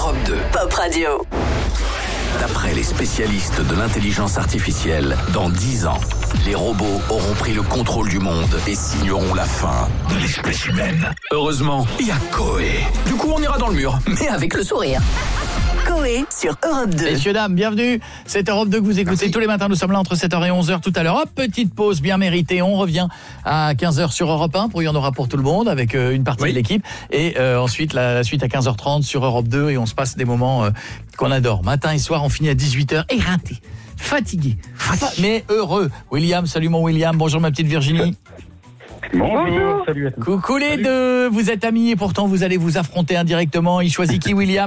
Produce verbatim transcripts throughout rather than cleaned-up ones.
Europe deux. Pop Radio. D'après les spécialistes de l'intelligence artificielle, dans dix ans, les robots auront pris le contrôle du monde et signeront la fin de l'espèce humaine. Heureusement, il y a Koé. Du coup, on ira dans le mur, mais avec le sourire. Koé sur Europe deux. Messieurs, dames, bienvenue. C'est Europe deux que vous écoutez. Merci. Tous les matins, nous sommes là entre sept heures et onze heures tout à l'heure. Hop, petite pause bien méritée. On revient à quinze heures sur Europe un. Pour il y en aura pour tout le monde avec euh, une partie oui. de l'équipe. Et euh, ensuite, la, la suite à quinze heures trente sur Europe deux. Et on se passe des moments euh, qu'on adore. Matin et soir, on finit à dix-huit heures. Éreinté, fatigué, fatigué, mais heureux. William, salut mon William. Bonjour ma petite Virginie. Bonjour, salut à tous. Coucou les deux. Vous êtes amis et pourtant vous allez vous affronter indirectement. Il choisit qui, William ?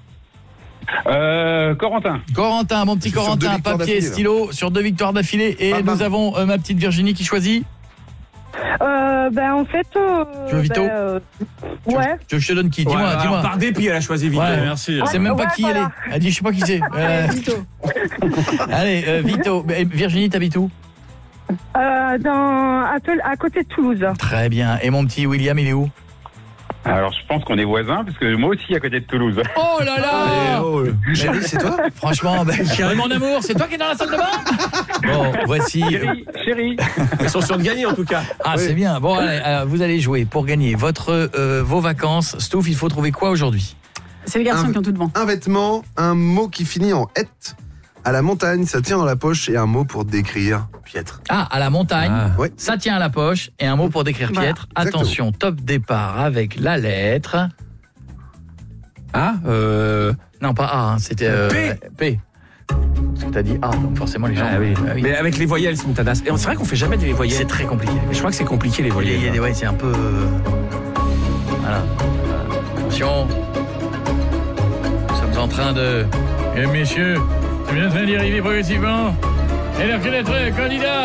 Euh, Corentin. Corentin, mon petit Corentin, papier, stylo, sur deux victoires d'affilée. Et ah, nous bah. avons euh, ma petite Virginie qui choisit. Euh, ben en fait. Euh, tu veux Vito ben, euh, tu Ouais. Veux, tu veux que je te donne qui? Dis-moi, ouais, dis-moi. Par dépit, elle a choisi Vito. Ouais, merci. Elle sait même ouais, pas qui voilà. elle est. Elle dit, je sais pas qui c'est. Euh... Vito. Allez, euh, Vito. Virginie, t'habites où? Euh, dans, à, à côté de Toulouse. Très bien. Et mon petit William, il est où? Alors, je pense qu'on est voisins, parce que moi aussi, à côté de Toulouse. Oh là là oh, Chérie, c'est toi? Franchement, ben, chérie, mon amour, c'est toi qui es dans la salle de bain? Bon, voici... Chérie, chérie. Ils sont sûrs de gagner, en tout cas. Ah, oui. C'est bien. Bon, allez, alors, vous allez jouer pour gagner votre, euh, vos vacances. Stouff, il faut trouver quoi aujourd'hui? C'est les garçons un, qui ont tout devant. Un vêtement, un mot qui finit en « et ». À la montagne, ça tient dans la poche et un mot pour décrire piètre. Ah, à la montagne, ah. Oui. Ça tient à la poche et un mot pour décrire voilà. piètre. Exactement. Attention, top départ avec la lettre... Ah, euh... Non, pas A, hein, c'était... Euh, P. P. Parce que t'as dit A, donc forcément les gens... Ah, oui. Ah, oui. Mais avec les voyelles, c'est Moutadas. Et c'est vrai qu'on fait jamais des voyelles. C'est très compliqué. Mais je crois que c'est compliqué, les voyelles. Il y a des voyelles, c'est un peu... Voilà. Attention. Nous sommes en train de... Eh, messieurs, c'est bien en train d'y arriver progressivement. Et leur connaître candidat